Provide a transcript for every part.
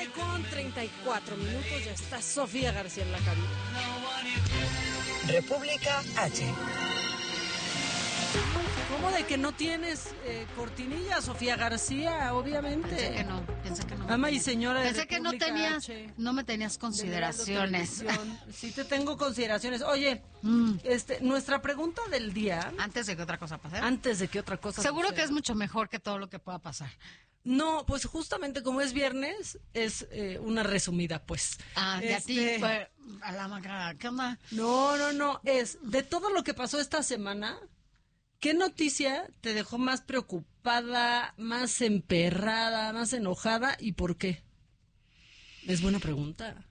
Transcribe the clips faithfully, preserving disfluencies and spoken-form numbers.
con treinta y cuatro minutos, ya está Sofía García en la cabina. República H. ¿Cómo de que no tienes eh, cortinilla, Sofía García? Obviamente. Pensé que no, pensé que no. Ama y señora de Pensé que no tenías, H, no me tenías consideraciones. Sí te tengo consideraciones. Oye, mm. este, nuestra pregunta del día. Antes de que otra cosa pase. Antes de que otra cosa Seguro suceda. que es mucho mejor que todo lo que pueda pasar. No, pues justamente como es viernes, es eh, una resumida, pues. Ah, de este... a ti, pues, a la maca, ¿qué onda? No, no, no, es de todo lo que pasó esta semana, ¿qué noticia te dejó más preocupada, más emperrada, más enojada y por qué? Es buena pregunta.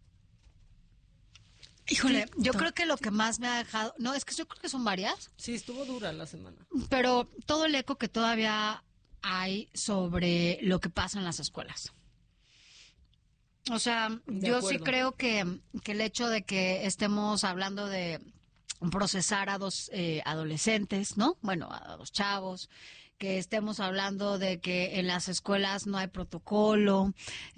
Híjole, yo creo que lo que más me ha dejado, no, es que yo creo que son varias. Sí, estuvo dura la semana. Pero todo el eco que todavía hay sobre lo que pasa en las escuelas. O sea, De yo acuerdo. sí creo que, que el hecho de que estemos hablando de procesar a dos eh, adolescentes, ¿no? Bueno, a dos chavos, que estemos hablando de que en las escuelas no hay protocolo,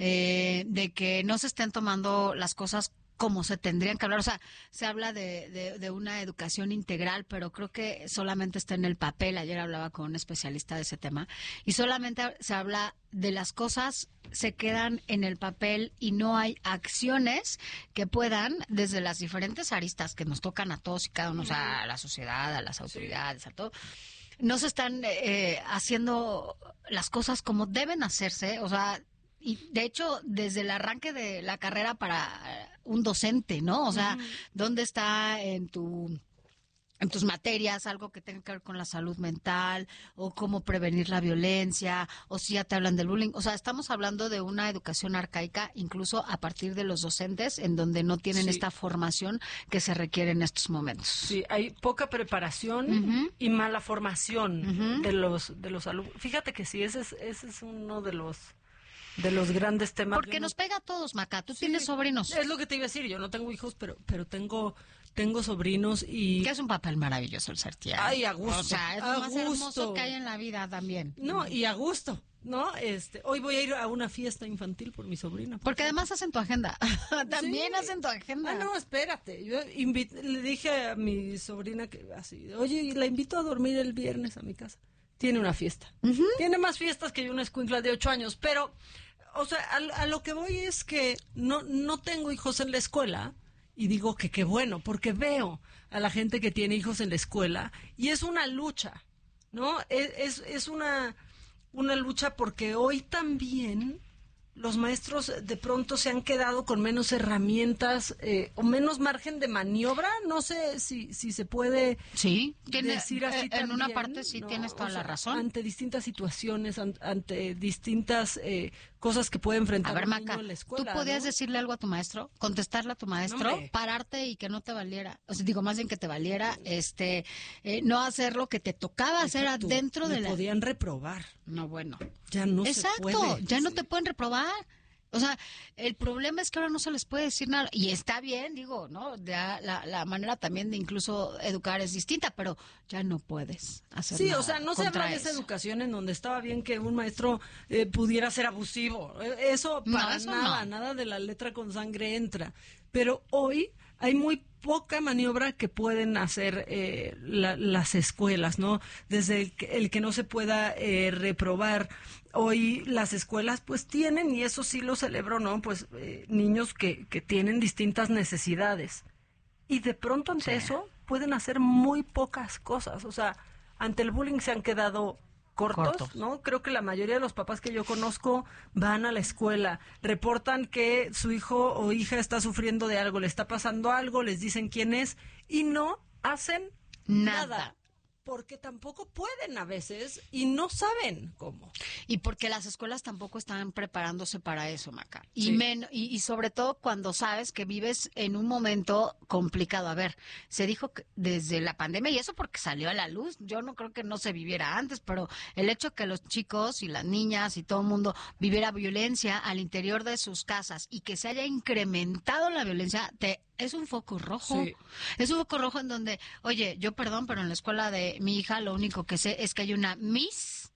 eh, de que no se estén tomando las cosas como se tendrían que hablar. O sea, se habla de, de, de una educación integral, pero creo que solamente está en el papel. Ayer hablaba con un especialista de ese tema y solamente se habla de las cosas, se quedan en el papel y no hay acciones que puedan, desde las diferentes aristas que nos tocan a todos y cada uno, o sea, a la sociedad, a las autoridades, a todo, no se están eh, haciendo las cosas como deben hacerse. O sea, y de hecho, desde el arranque de la carrera para un docente, ¿no? O sea, uh-huh. ¿Dónde está en tu en tus materias algo que tenga que ver con la salud mental o cómo prevenir la violencia o si ya te hablan del bullying? O sea, estamos hablando de una educación arcaica, incluso a partir de los docentes, en donde no tienen sí. esta formación que se requiere en estos momentos. Sí, hay poca preparación uh-huh. y mala formación uh-huh. de los de los alumnos. Fíjate que sí, ese es ese es uno de los de los grandes temas. Porque no... nos pega a todos, Maca. Tú sí, tienes sobrinos. Es lo que te iba a decir. Yo no tengo hijos, pero pero tengo tengo sobrinos y... Que es un papel maravilloso el ser tía. Ay, a gusto. O sea, es a lo más gusto. hermoso que hay en la vida también. No, y a gusto, ¿no? Este, hoy voy a ir a una fiesta infantil por mi sobrina. Por Porque además hacen tu agenda. También sí. hacen tu agenda. Ah, no, espérate. Yo invit- le dije a mi sobrina que así, oye, la invito a dormir el viernes a mi casa. Tiene una fiesta. Uh-huh. Tiene más fiestas que una escuincla de ocho años, pero... O sea, a, a lo que voy es que no, no tengo hijos en la escuela y digo que qué bueno, porque veo a la gente que tiene hijos en la escuela y es una lucha, ¿no? Es, es, es una, una lucha porque hoy también los maestros de pronto se han quedado con menos herramientas eh, o menos margen de maniobra. No sé si, si se puede sí, tiene, decir así eh, en también, una parte sí ¿no? tienes toda o sea, la razón. Ante distintas situaciones, an, ante distintas eh, cosas que puede enfrentar a ver, un Maca, niño en la escuela. ¿tú podías ¿no? decirle algo a tu maestro? ¿Contestarle a tu maestro? No, pararte y que no te valiera. O sea, digo, más bien que te valiera, este, eh, no hacer lo que te tocaba hacer Exacto. adentro Me de la... podían reprobar. No, bueno. Ya no Exacto, se puede. ya no sí. te pueden reprobar. O sea, el problema es que ahora no se les puede decir nada. Y está bien, digo, ¿no? Ya la, la manera también de incluso educar es distinta, pero ya no puedes hacer sí, nada. Sí, o sea, no se habla de esa educación en donde estaba bien que un maestro eh, pudiera ser abusivo. Eso para no, eso nada, no. nada de la letra con sangre entra. Pero hoy hay muy poca maniobra que pueden hacer eh, la, las escuelas, ¿no? Desde el que, el que no se pueda eh, reprobar. Hoy las escuelas pues tienen, y eso sí lo celebro, ¿no? Pues eh, niños que, que tienen distintas necesidades. Y de pronto ante sí. eso pueden hacer muy pocas cosas. O sea, ante el bullying se han quedado cortos, cortos, ¿no? Creo que la mayoría de los papás que yo conozco van a la escuela, reportan que su hijo o hija está sufriendo de algo, le está pasando algo, les dicen quién es y no hacen nada. nada. Porque tampoco pueden a veces y no saben cómo. Y porque las escuelas tampoco están preparándose para eso, Maca. Y, sí. men- y, y sobre todo cuando sabes que vives en un momento complicado. A ver, se dijo que desde la pandemia, y eso porque salió a la luz, yo no creo que no se viviera antes, pero el hecho que los chicos y las niñas y todo el mundo viviera violencia al interior de sus casas y que se haya incrementado la violencia, te es un foco rojo. Sí. Es un foco rojo en donde, oye, yo perdón, pero en la escuela de mi hija lo único que sé es que hay una Miss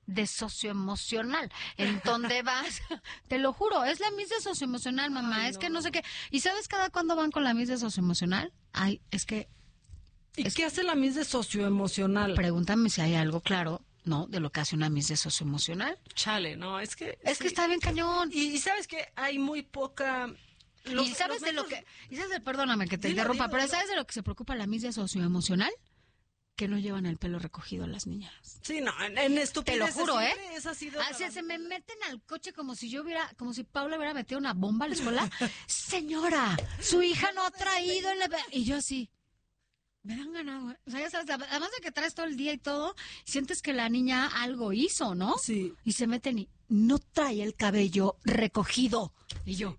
de socioemocional. ¿En dónde vas? Te lo juro, es la Miss de socioemocional, mamá. Ay, es no. que no sé qué. ¿Y sabes cada cuándo van con la Miss de socioemocional? Ay, es que... ¿Y es... qué hace la Miss de socioemocional? Pregúntame si hay algo claro, ¿no? De lo que hace una Miss de socioemocional. Chale, no, es que... Es sí. que está bien cañón. Y, y sabes que hay muy poca... Los, y sabes de maestros... lo que... Y sabes de, perdóname que te dilo, interrumpa, dilo, pero dilo. ¿Sabes de lo que se preocupa la Miss de socioemocional? Que no llevan el pelo recogido las niñas. Sí, no, en, en estupidez. Te lo juro, ¿eh? Esa ha sido Así la... se me meten al coche como si yo hubiera, como si Paula hubiera metido una bomba a la escuela. Señora, su hija no ha traído el... Y yo así, me dan ganas, o sea, ya sabes, además de que traes todo el día y todo, sientes que la niña algo hizo, ¿no? Sí. Y se meten y no trae el cabello recogido. Y yo...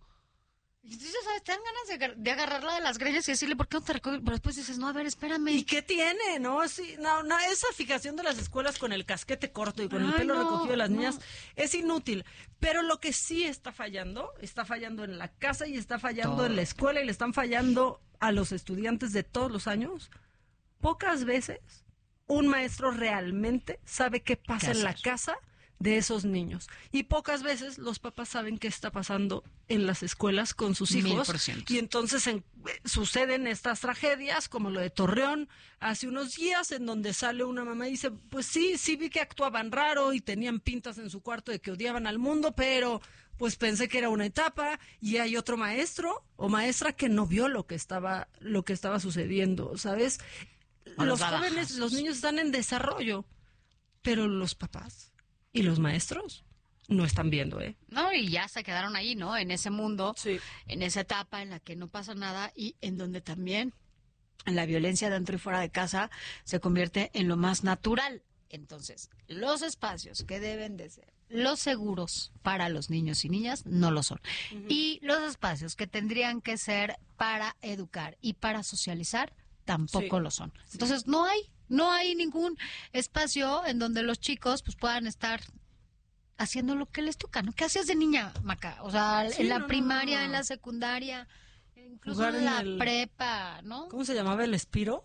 Y tú ya sabes, te dan ganas de, de agarrarla de las greñas y decirle, ¿por qué no te recoges? Pero después dices, no, a ver, espérame. ¿Y qué tiene? No, sí, no, no, esa fijación de las escuelas con el casquete corto y con Ay, el pelo no, recogido de las niñas no. es inútil. Pero lo que sí está fallando, está fallando en la casa y está fallando Todo. en la escuela y le están fallando a los estudiantes de todos los años. Pocas veces un maestro realmente sabe qué pasa ¿Qué en la casa de esos niños. Y pocas veces los papás saben qué está pasando en las escuelas con sus hijos. Mil por ciento. Y entonces en, suceden estas tragedias, como lo de Torreón hace unos días, en donde sale una mamá y dice, pues sí, sí vi que actuaban raro y tenían pintas en su cuarto de que odiaban al mundo, pero pues pensé que era una etapa. Y hay otro maestro o maestra que no vio lo que estaba, lo que estaba sucediendo, ¿sabes? Los, los jóvenes, los niños están en desarrollo, pero los papás y los maestros no están viendo, ¿eh? No, y ya se quedaron ahí, ¿no? En ese mundo, sí. en esa etapa en la que no pasa nada y en donde también la violencia dentro y fuera de casa se convierte en lo más natural. Entonces, los espacios que deben de ser los seguros para los niños y niñas no lo son. Uh-huh. Y los espacios que tendrían que ser para educar y para socializar tampoco sí. lo son. Entonces, no hay No hay ningún espacio en donde los chicos pues puedan estar haciendo lo que les toca, ¿no? ¿Qué hacías de niña, Maca? O sea, sí, en la no, primaria, no, no. en la secundaria, incluso Jugar en la en el... prepa, ¿no? ¿Cómo se llamaba el Espiro?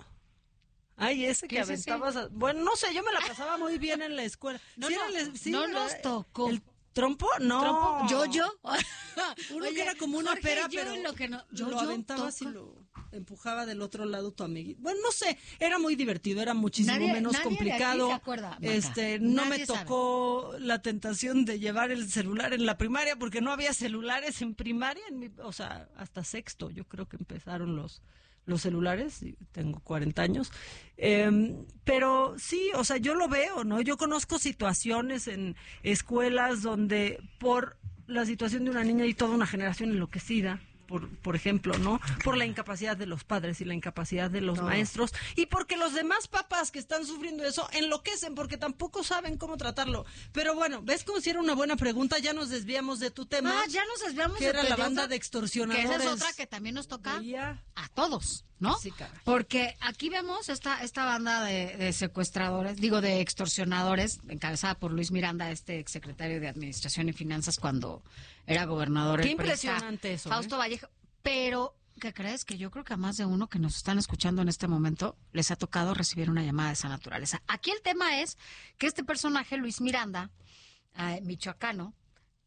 Ay, ese que aventabas... A... Bueno, no sé, yo me la pasaba muy bien en la escuela. No, sí, no, el... sí, no nos tocó. El... ¿Trompo? No. ¿Trompo? ¿Yo-yo? Uno Oye, que era como una Jorge, pera, yo pero lo, que no, yo, lo yo aventabas toco. y lo empujaba del otro lado tu amiguito. Bueno, no sé, era muy divertido, era muchísimo nadie, menos nadie complicado. De aquí se acuerda, Maca. Este, no nadie me tocó sabe. la tentación de llevar el celular en la primaria porque no había celulares en primaria, en mi, o sea, hasta sexto, yo creo que empezaron los los celulares, y tengo cuarenta años, eh, pero sí, o sea, yo lo veo, ¿no? Yo conozco situaciones en escuelas donde por la situación de una niña hay toda una generación enloquecida, por, por ejemplo, ¿no? Por la incapacidad de los padres y la incapacidad de los no. maestros, y porque los demás papás que están sufriendo eso enloquecen porque tampoco saben cómo tratarlo. Pero bueno, ¿ves como si era una buena pregunta? Ya nos desviamos de tu tema. Ah, ya nos desviamos que de era la banda otra, de extorsionadores. Que esa es otra que también nos toca Veía. a todos, ¿no? Sí, caray. Porque aquí vemos esta esta banda de, de secuestradores, digo, de extorsionadores, encabezada por Luis Miranda, este exsecretario de Administración y Finanzas cuando era gobernador. Qué impresionante eso. Fausto ¿eh? Vallejo. Pero, ¿qué crees? Que yo creo que a más de uno que nos están escuchando en este momento les ha tocado recibir una llamada de esa naturaleza. Aquí el tema es que este personaje, Luis Miranda, eh, michoacano,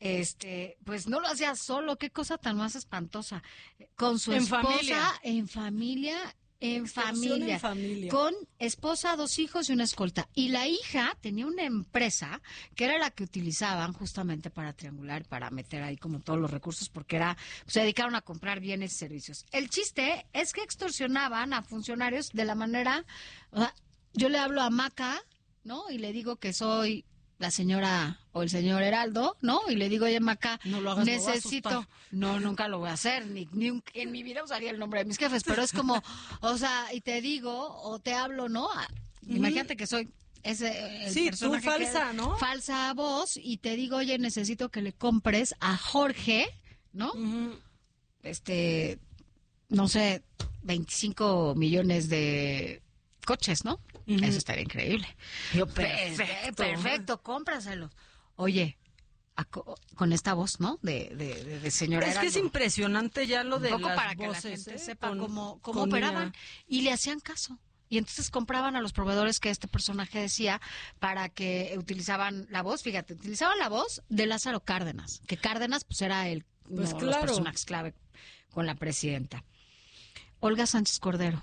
este, pues no lo hacía solo, qué cosa tan más espantosa. Con su en esposa, familia. en familia, en familia, en familia, con esposa, dos hijos y una escolta. Y la hija tenía una empresa que era la que utilizaban justamente para triangular, para meter ahí como todos los recursos, porque era, pues, se dedicaron a comprar bienes y servicios. El chiste es que extorsionaban a funcionarios de la manera, o sea, yo le hablo a Maca, ¿no? Y le digo que soy la señora o el señor Heraldo, ¿no? Y le digo, oye, Maca, no lo hagas, necesito... No, nunca lo voy a hacer, ni, ni un, en mi vida usaría el nombre de mis jefes, pero es como, o sea, y te digo, o te hablo, ¿no? Uh-huh. Imagínate que soy ese el sí, tú falsa, que, ¿no? Falsa voz, y te digo, oye, necesito que le compres a Jorge, ¿no? Uh-huh. Este, no sé, veinticinco millones de coches, ¿no? Uh-huh. Eso estaría increíble. Yo, perfecto. Perfecto, cómpraselos. Oye, a, con esta voz, ¿no? De, de, de, de señora Es Heraldo. que es impresionante ya lo de un poco las para que voces, la gente ¿eh? sepa con, cómo, cómo operaban. Ella. Y le hacían caso. y entonces compraban a los proveedores que este personaje decía para que utilizaban la voz, fíjate, utilizaban la voz de Lázaro Cárdenas, que Cárdenas pues era el Pues uno de claro. los personajes clave con la presidenta. Olga Sánchez Cordero.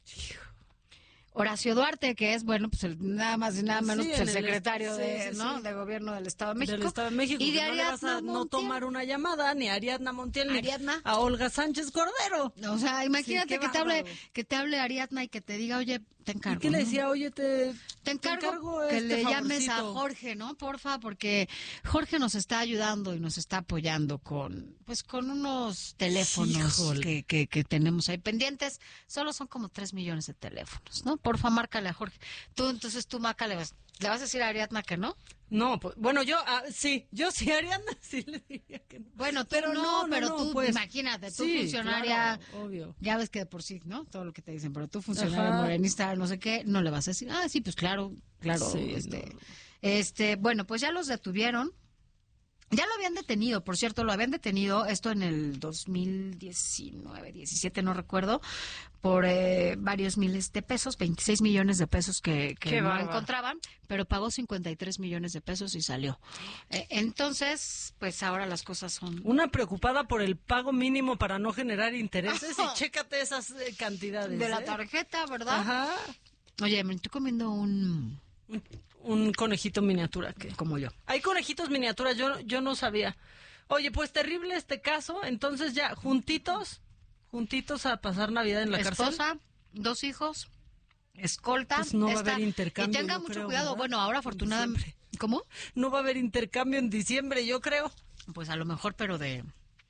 Horacio Duarte, que es, bueno, pues el, nada más y nada menos Sí, pues, el en el secretario est- de, sí, sí, ¿no? sí. de gobierno del Estado de México. Del Estado de México. Y de que no le vas a Ariadna no Montiel. tomar una llamada ni a Ariadna Montiel ni Ariadna. a Olga Sánchez Cordero. O sea, imagínate Sí, qué que te hable, bárbaro. que te hable Ariadna y que te diga, oye, te ¿Y encargo. qué le ¿no? decía? Oye, te, Te encargo, que este le llames a favorcito. Jorge, ¿no? Porfa, porque Jorge nos está ayudando y nos está apoyando con, pues, con unos teléfonos Híjole. que, que, que tenemos ahí pendientes. Solo son como tres millones de teléfonos, ¿no? Porfa, márcale a Jorge. Tú, entonces tú, Maca, le vas, ¿le vas a decir a Ariadna que no? No, pues, bueno, yo, ah, sí, yo sí, Ariadna, sí le diría que no. Bueno, tú Pero no, no, no, pero no, tú, pues, imagínate, tú sí, funcionaria, claro, obvio. ya ves que de por sí, ¿no? Todo lo que te dicen, pero tú funcionaria Ajá. morenista, no sé qué, no le vas a decir, ah, sí, pues claro, claro, Sí, este, no. este, bueno, pues ya los detuvieron. Ya lo habían detenido, por cierto, lo habían detenido, esto en el dos mil diecinueve, diecisiete, no recuerdo, por eh, varios miles de pesos, veintiséis millones de pesos que, que Qué no bárbaro. encontraban, pero pagó cincuenta y tres millones de pesos y salió. Eh, entonces, pues ahora las cosas son... Una preocupada por el pago mínimo para no generar intereses y chécate esas eh, cantidades. De la ¿eh? tarjeta, ¿verdad? Ajá. Oye, me estoy comiendo un... Un, un conejito miniatura que... como yo. Hay conejitos miniaturas, yo, yo no sabía. Oye, pues terrible este caso, entonces ya, juntitos, juntitos a pasar Navidad en la cárcel. Esposa, dos hijos, escolta. Pues no va a esta- haber intercambio, Y tenga yo mucho creo, cuidado. ¿verdad? Bueno, ahora En afortunadamente... diciembre. ¿Cómo? No va a haber intercambio en diciembre, yo creo. Pues a lo mejor, pero de...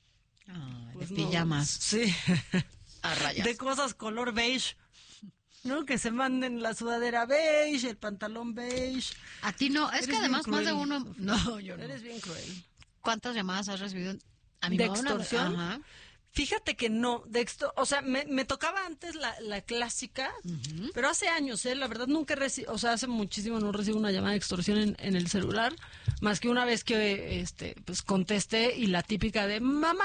Ay, Pues de no. pijamas Sí. a rayas. De cosas color beige. ¿No? Que se manden la sudadera beige, el pantalón beige. A ti no, es Eres que bien además más de cruel, uno... Sofía. No, yo no. Eres bien cruel. ¿Cuántas llamadas has recibido? A ¿De mamá una- extorsión? Ajá. Fíjate que no, de exto- o sea, me, me tocaba antes la, la clásica, pero hace años, ¿eh? La verdad nunca recibo, o sea, hace muchísimo no recibo una llamada de extorsión en, en el celular, más que una vez que, este, pues contesté y la típica de, mamá,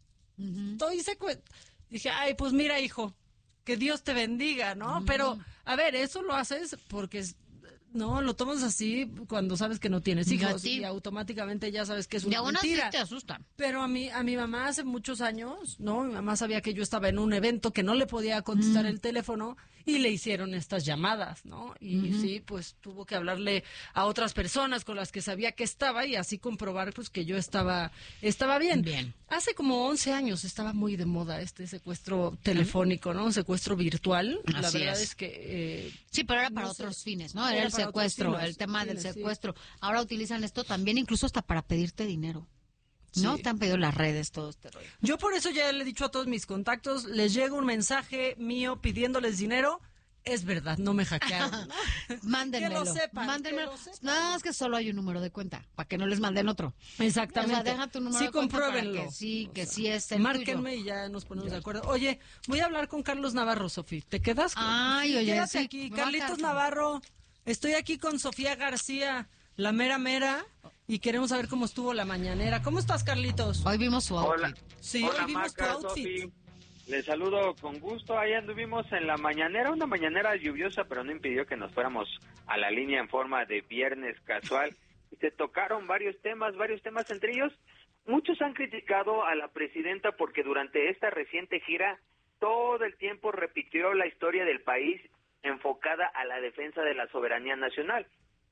estoy secue-". Dije, ay, pues mira, hijo, que Dios te bendiga, ¿no? Pero, a ver, eso lo haces porque... es- No, lo tomas así cuando sabes que no tienes Y a hijos ti. y automáticamente ya sabes que es Y una aún así mentira. te asustan. Pero a mí, a mi mamá hace muchos años, ¿no? Mi mamá sabía que yo estaba en un evento que no le podía contestar el teléfono y le hicieron estas llamadas, ¿no? Y sí, pues tuvo que hablarle a otras personas con las que sabía que estaba y así comprobar pues que yo estaba, estaba bien. Bien. Hace como once años estaba muy de moda este secuestro telefónico, ¿no? Un secuestro virtual. La Así verdad es. es, que... eh, Sí, pero era para No sé. otros fines, ¿no? Era, Era el para otros secuestro, fines, el tema del fines, sí. secuestro. Ahora utilizan esto también incluso hasta para pedirte dinero. ¿No? Sí. Te han pedido las redes, todo este rollo. Yo por eso ya le he dicho a todos mis contactos, les llega un mensaje mío pidiéndoles dinero, es verdad, no me hackearon. ¿no? Mándenmelo. Que lo sepan, Mándenmelo. que lo sepan. No, es que solo hay un número de cuenta, para que no les manden otro. Exactamente. O sea, deja tu número sí, de cuenta para compruébenlo. que sí, que O sea, sí es el Márquenme tuyo. y ya nos ponemos de acuerdo. Oye, voy a hablar con Carlos Navarro, Sofía. ¿Te quedas? con- Ay, Sí, oye, quédate sí, aquí. me va a Carlitos quedar- Navarro, estoy aquí con Sofía García, la mera mera, y queremos saber cómo estuvo la mañanera. ¿Cómo estás, Carlitos? Hoy vimos su outfit. Hola, Sí, hola hoy vimos tu Maca, outfit. Sofi. Les saludo con gusto. Ahí anduvimos en la mañanera, una mañanera lluviosa, pero no impidió que nos fuéramos a la línea en forma de viernes casual. Y se tocaron varios temas, varios temas entre ellos. Muchos han criticado a la presidenta porque durante esta reciente gira todo el tiempo repitió la historia del país enfocada a la defensa de la soberanía nacional.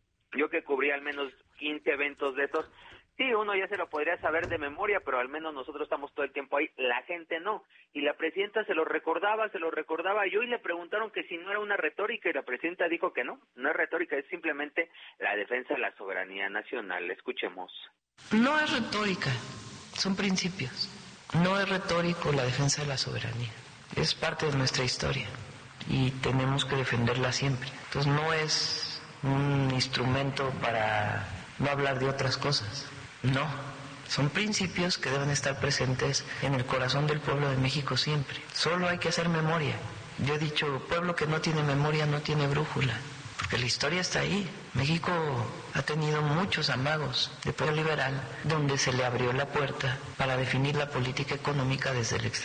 Yo que cubrí al menos quince eventos de estos, sí, uno ya se lo podría saber de memoria, pero al menos nosotros estamos todo el tiempo ahí, la gente no. Y la presidenta se lo recordaba, se lo recordaba, y hoy le preguntaron que si no era una retórica, y la presidenta dijo que no, no es retórica, es simplemente la defensa de la soberanía nacional. Escuchemos. No es retórica, son principios. No es retórico la defensa de la soberanía. Es parte de nuestra historia y tenemos que defenderla siempre. Entonces no es un instrumento para no hablar de otras cosas. No, son principios que deben estar presentes en el corazón del pueblo de México siempre. Solo hay que hacer memoria. Yo he dicho, pueblo que no tiene memoria no tiene brújula, porque la historia está ahí. México ha tenido muchos amagos de pueblo liberal donde se le abrió la puerta para definir la política económica desde el extranjero.